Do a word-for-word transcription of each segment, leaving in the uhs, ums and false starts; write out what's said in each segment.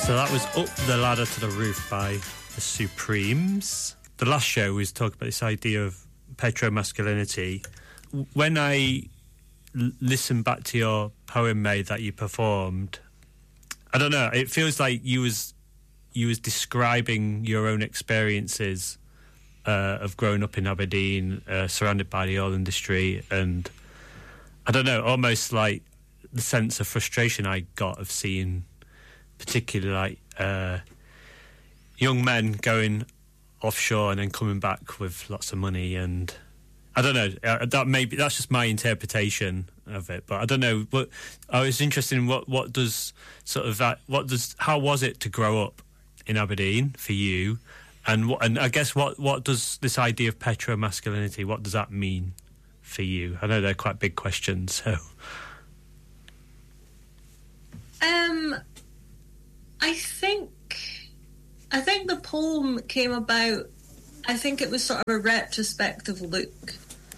So that was Up the Ladder to the Roof by the Supremes. The last show was talking about this idea of petromasculinity. When I l- listen back to your poem, May, that you performed, I don't know, it feels like you was you was describing your own experiences uh, of growing up in Aberdeen, uh, surrounded by the oil industry, and I don't know, almost like the sense of frustration I got of seeing particularly like uh, young men going offshore and then coming back with lots of money, and I don't know, uh, that maybe that's just my interpretation of it, but I don't know. But I was interested in what what does sort of that what does how was it to grow up in Aberdeen for you, and what, and I guess what what does this idea of petromasculinity, what does that mean for you? I know they're quite big questions, so um I think I think the poem came about, I think it was sort of a retrospective look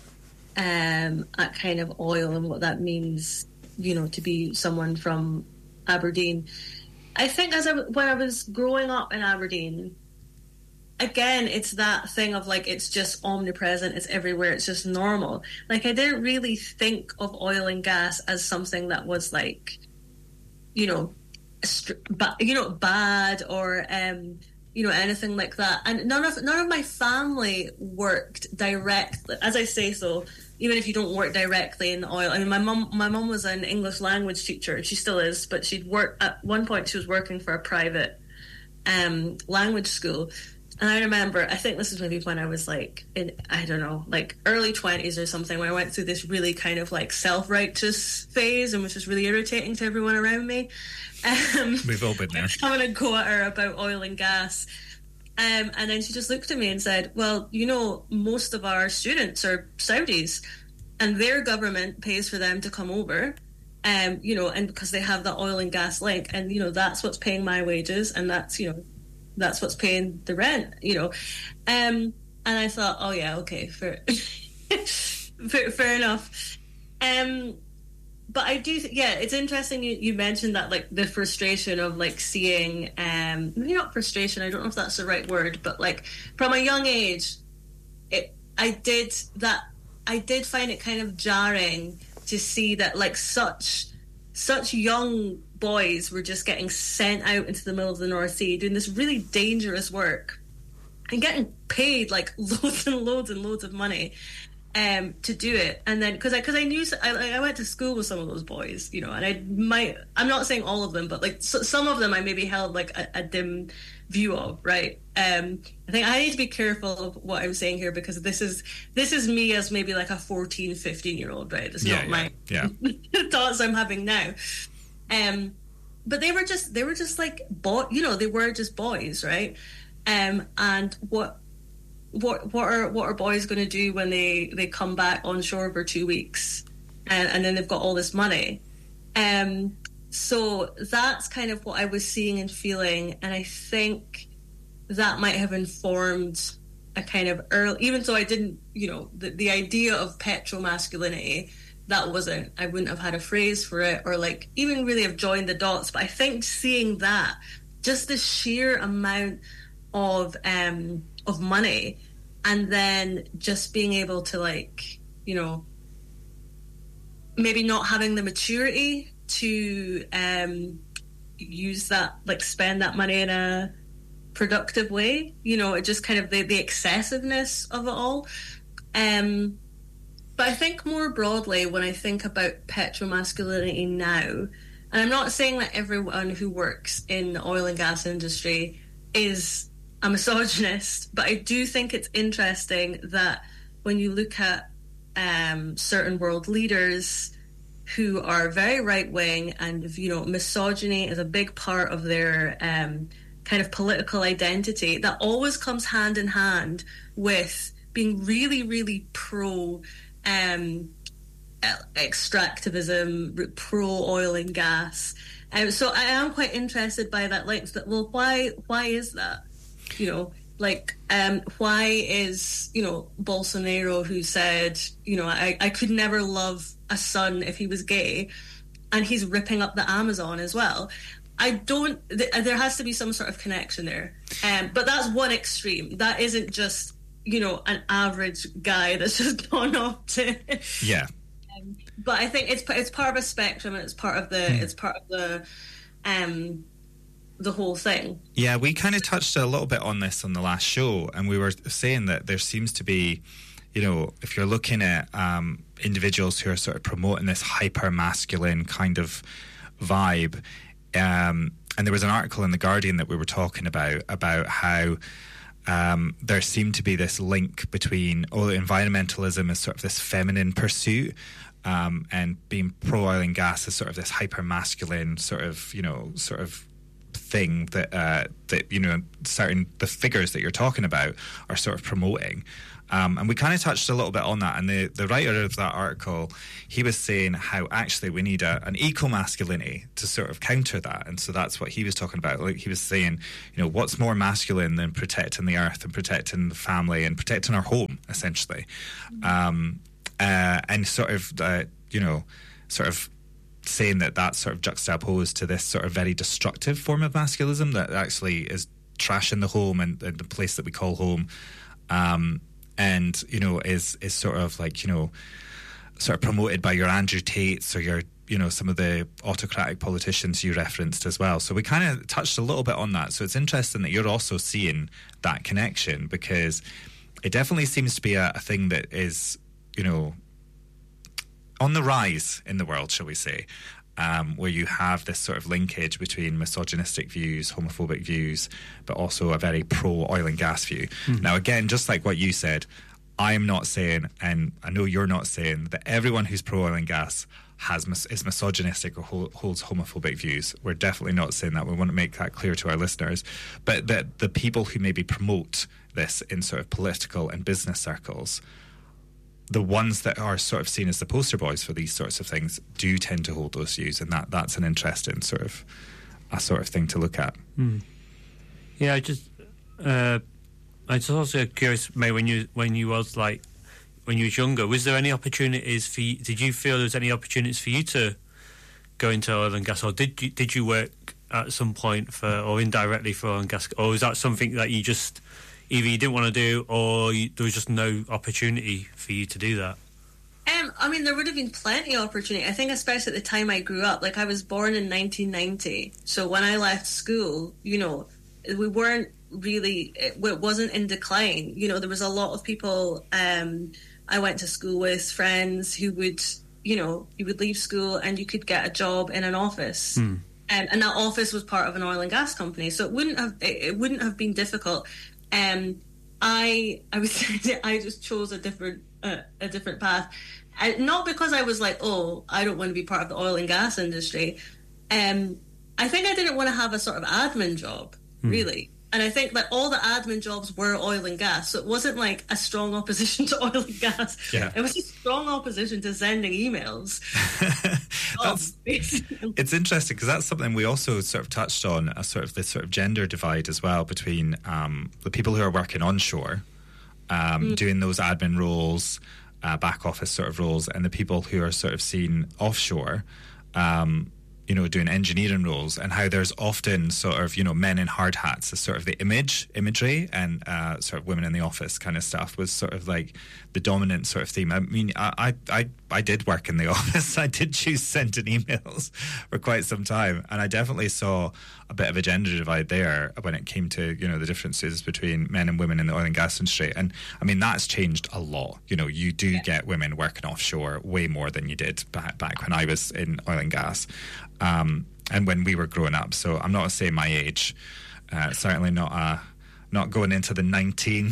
um, at kind of oil and what that means, you know, to be someone from Aberdeen. I think as I, when I was growing up in Aberdeen, again, it's that thing of like, it's just omnipresent, it's everywhere, it's just normal. Like, I didn't really think of oil and gas as something that was like, you know, but you know, bad or um, you know, anything like that. And none of none of my family worked directly, as I say so. Even if you don't work directly in oil, I mean, my mum, my mum was an English language teacher. She still is, but she'd work at one point. She was working for a private um, language school. And I remember, I think this is maybe when I was like in, I don't know, like early twenties or something, when I went through this really kind of like self-righteous phase and was just really irritating to everyone around me. Um, We've all been there. Having a go at her about oil and gas. Um, and then she just looked at me and said, well, you know, most of our students are Saudis and their government pays for them to come over. Um, you know, and because they have that oil and gas link, and, you know, that's what's paying my wages, and that's, you know, that's what's paying the rent, you know. Um, and I thought, oh yeah, okay, fair, fair, fair enough. Um, but I do, th- yeah, it's interesting you, you mentioned that, like, the frustration of, like, seeing, um, maybe not frustration, I don't know if that's the right word, but, like, from a young age, it, I did that, I did find it kind of jarring to see that, like, such, such young boys were just getting sent out into the middle of the North Sea doing this really dangerous work and getting paid like loads and loads and loads of money um, to do it. And then because I because I knew I, I went to school with some of those boys, you know, and I might I'm not saying all of them, but like so, some of them I maybe held like a, a dim view of, right? Um, I think I need to be careful of what I'm saying here, because this is this is me as maybe like a fourteen, fifteen year old, right? It's yeah, not yeah, my yeah. thoughts I'm having now. Um, but they were just they were just like boy, you know, they were just boys, right? Um, and what what what are what are boys going to do when they, they come back on shore for two weeks, and, and then they've got all this money? Um, so that's kind of what I was seeing and feeling, and I think that might have informed a kind of early, even though I didn't, you know, the, the idea of petromasculinity, that wasn't, I wouldn't have had a phrase for it, or like even really have joined the dots. But I think seeing that, just the sheer amount of um of money, and then just being able to, like, you know, maybe not having the maturity to um use that, like spend that money in a productive way, you know, it just kind of the, the excessiveness of it all. Um But I think more broadly, when I think about petromasculinity now, and I'm not saying that everyone who works in the oil and gas industry is a misogynist, but I do think it's interesting that when you look at um, certain world leaders who are very right-wing, and, you know, misogyny is a big part of their um, kind of political identity, that always comes hand in hand with being really, really pro- Um, extractivism, pro oil and gas. Um, so I am quite interested by that link. That well, why why is that? You know, like um, why is, you know, Bolsonaro, who said, you know, I, I could never love a son if he was gay, and he's ripping up the Amazon as well. I don't. Th- there has to be some sort of connection there, um, but that's one extreme. That isn't just, you know, an average guy that's just gone off to yeah. Um, but I think it's it's part of a spectrum, and it's part of the mm. it's part of the um the whole thing. Yeah, we kind of touched a little bit on this on the last show, and we were saying that there seems to be, you know, if you're looking at um, individuals who are sort of promoting this hyper masculine kind of vibe. Um, and there was an article in The Guardian that we were talking about, about how um, there seemed to be this link between, oh, environmentalism is sort of this feminine pursuit, um, and being pro-oil and gas is sort of this hyper-masculine sort of, you know, sort of thing that, uh, that you know, certain, the figures that you're talking about are sort of promoting. Um, and we kind of touched a little bit on that. And the, the writer of that article, he was saying how actually we need a, an eco-masculinity to sort of counter that. And so that's what he was talking about. Like he was saying, you know, what's more masculine than protecting the earth and protecting the family and protecting our home, essentially. Um, uh, and sort of, uh, you know, sort of saying that that's sort of juxtaposed to this sort of very destructive form of masculinism that actually is trashing the home and, and the place that we call home. Um, and, you know, is is sort of like, you know, sort of promoted by your Andrew Tates or your, you know, some of the autocratic politicians you referenced as well. So we kind of touched a little bit on that. So it's interesting that you're also seeing that connection, because it definitely seems to be a, a thing that is, you know, on the rise in the world, shall we say, um, where you have this sort of linkage between misogynistic views, homophobic views, but also a very pro-oil and gas view. Mm. Now, again, just like what you said, I am not saying, and I know you're not saying, that everyone who's pro-oil and gas has mis- is misogynistic or ho- holds homophobic views. We're definitely not saying that. We want to make that clear to our listeners. But that the people who maybe promote this in sort of political and business circles, the ones that are sort of seen as the poster boys for these sorts of things do tend to hold those views, and that that's an interesting sort of a sort of thing to look at. Mm. Yeah, I just uh, I was also curious, May, when you when you was like when you was younger, was there any opportunities for you? Did you feel there was any opportunities for you to go into oil and gas, or did you did you work at some point for or indirectly for oil and gas, or was that something that you just either you didn't want to do, or you, there was just no opportunity for you to do that? Um, I mean, there would have been plenty of opportunity. I think especially at the time I grew up. Like, I was born in nineteen ninety. So when I left school, you know, we weren't really, it, it wasn't in decline. You know, there was a lot of people um, I went to school with, friends who would, you know, you would leave school and you could get a job in an office. Hmm. Um, and that office was part of an oil and gas company. So it wouldn't have, it, it wouldn't have been difficult. Um, I I was I just chose a different uh, a different path, and not because I was like, oh, I don't want to be part of the oil and gas industry. Um, I think I didn't want to have a sort of admin job, hmm. really. And I think that all the admin jobs were oil and gas, so it wasn't like a strong opposition to oil and gas. Yeah. It was a strong opposition to sending emails. That's, it's interesting because that's something we also sort of touched on, a sort of this sort of gender divide as well between um, the people who are working onshore, um, mm. doing those admin roles, uh, back office sort of roles, and the people who are sort of seen offshore, um, you know, doing engineering roles, and how there's often sort of, you know, men in hard hats as sort of the image, imagery, and uh, sort of women in the office kind of stuff was sort of like the dominant sort of theme. I mean, I I, I did work in the office. I did choose sending emails for quite some time, and I definitely saw a bit of a gender divide there when it came to, you know, the differences between men and women in the oil and gas industry. And I mean, that's changed a lot. You know, you do yeah. get women working offshore way more than you did back, back when I was in oil and gas. Um, and when we were growing up. So I'm not going to say my age, uh, certainly not uh, not going into the nineteen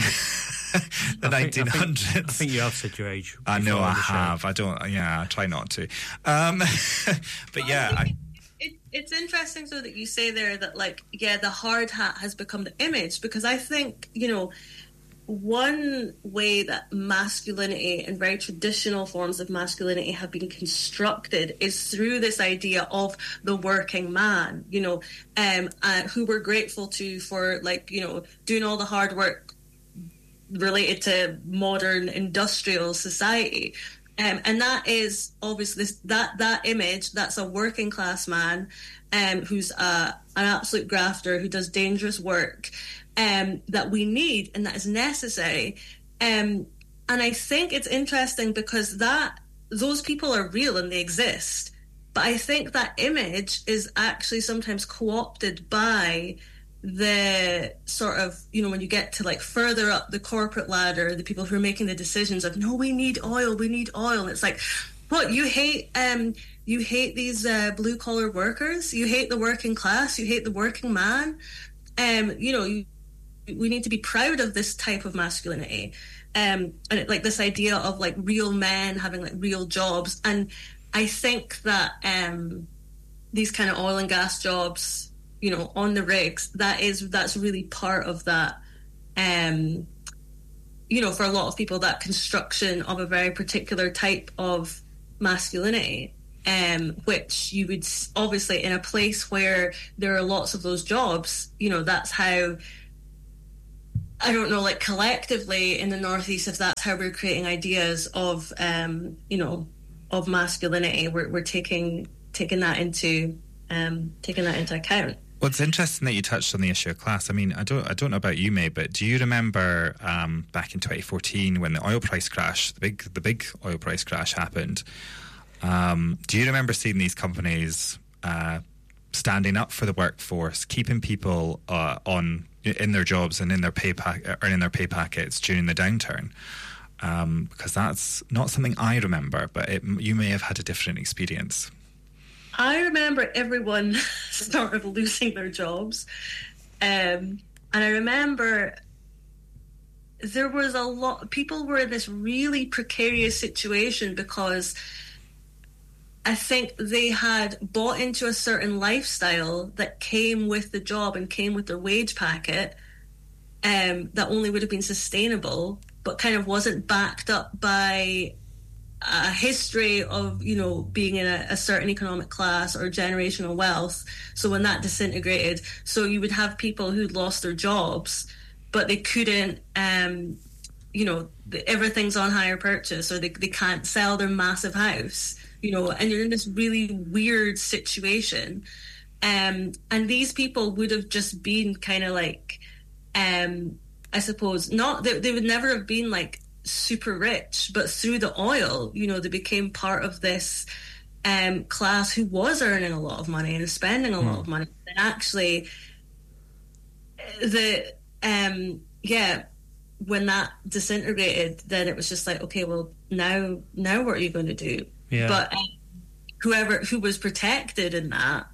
the nineteen hundreds. I think, I think you have said your age. I know I have. Show. I don't. Yeah, I try not to. Um, but well, yeah. I it, it's interesting, so that you say there that, like, yeah, the hard hat has become the image, because I think, you know, one way that masculinity and very traditional forms of masculinity have been constructed is through this idea of the working man, you know, um, uh, who we're grateful to for, like, you know, doing all the hard work related to modern industrial society. Um, and that is obviously this, that that image. That's a working class man um, who's a, an absolute grafter who does dangerous work um, that we need and that is necessary. Um, and I think it's interesting because that those people are real and they exist. But I think that image is actually sometimes co-opted by the sort of, you know, when you get to like further up the corporate ladder, the people who are making the decisions of, no, we need oil, we need oil. And it's like, what, you hate um, you hate these uh, blue collar workers? You hate the working class? You hate the working man? Um, you know, you, we need to be proud of this type of masculinity. Um, and it, like this idea of like real men having like real jobs. And I think that um, these kind of oil and gas jobs, you know, on the rigs, that is that's really part of that. Um, you know, for a lot of people, that construction of a very particular type of masculinity, um, which you would obviously in a place where there are lots of those jobs, you know, that's how. I don't know, like collectively in the Northeast, if that's how we're creating ideas of, um, you know, of masculinity, we're, we're taking taking that into um, taking that into account. Well, it's interesting that you touched on the issue of class. I mean, I don't, I don't know about you, May, but do you remember um, back in twenty fourteen when the oil price crash, the big, the big oil price crash happened? Um, do you remember seeing these companies uh, standing up for the workforce, keeping people uh, on in their jobs and in their pay pack, earning their pay packets during the downturn? Um, because that's not something I remember, but it, you may have had a different experience. I remember everyone sort of losing their jobs. Um, and I remember there was a lot, people were in this really precarious situation because I think they had bought into a certain lifestyle that came with the job and came with their wage packet, um, that only would have been sustainable, but kind of wasn't backed up by a history of, you know, being in a, a certain economic class or generational wealth. So when that disintegrated, so you would have people who'd lost their jobs, but they couldn't, um, you know, everything's on hire purchase, or they, they can't sell their massive house, you know, and you're in this really weird situation. Um, and these people would have just been kind of like, um, I suppose, not, they, they would never have been like super rich, but through the oil, you know, they became part of this um, class who was earning a lot of money and spending a mm. lot of money. And actually, the, um, yeah, when that disintegrated, then it was just like, okay, well, now, now what are you going to do? Yeah. But um, whoever who was protected in that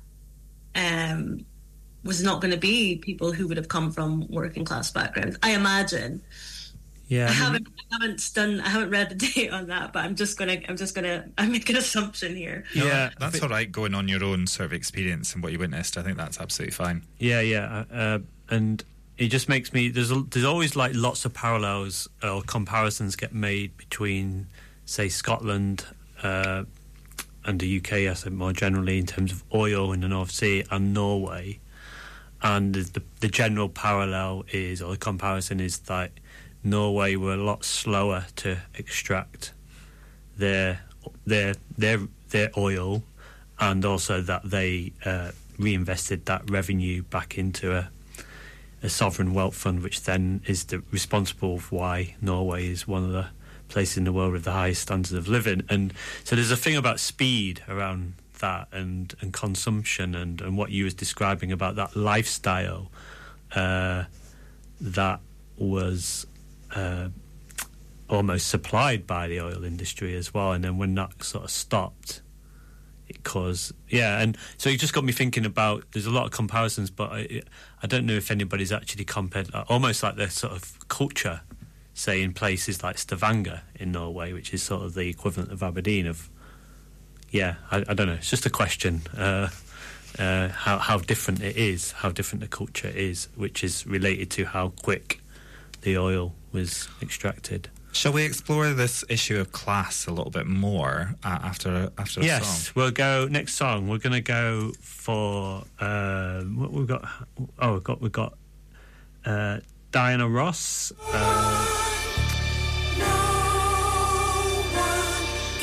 um, was not going to be people who would have come from working class backgrounds, I imagine. Yeah, I, I mean, haven't, I haven't done, I haven't read the date on that, but I'm just gonna, I'm just gonna, I make an assumption here. No, yeah, that's all right. Going on your own sort of experience and what you witnessed, I think that's absolutely fine. Yeah, yeah, uh, and it just makes me. There's a, there's always like lots of parallels or comparisons get made between, say, Scotland uh, and the U K, I think more generally in terms of oil in the North Sea, and Norway, and the the general parallel is, or the comparison is that Norway were a lot slower to extract their their their their oil, and also that they uh, reinvested that revenue back into a, a sovereign wealth fund, which then is the, responsible for why Norway is one of the places in the world with the highest standards of living. And so there's a thing about speed around that, and, and consumption, and, and what you was describing about that lifestyle uh, that was Uh, almost supplied by the oil industry as well, and then when that sort of stopped, it caused yeah. And so it just got me thinking about. There's a lot of comparisons, but I, I don't know if anybody's actually compared. Almost like the sort of culture, say in places like Stavanger in Norway, which is sort of the equivalent of Aberdeen. Of yeah, I, I don't know. It's just a question. Uh, uh, how how different it is, how different the culture is, which is related to how quick the oil was extracted. Shall we explore this issue of class a little bit more uh, after after a yes, song? Yes, we'll go next song. We're going to go for uh, what we've got. Oh, we've got we've got uh, Diana Ross. Uh,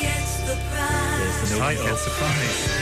title. Surprise.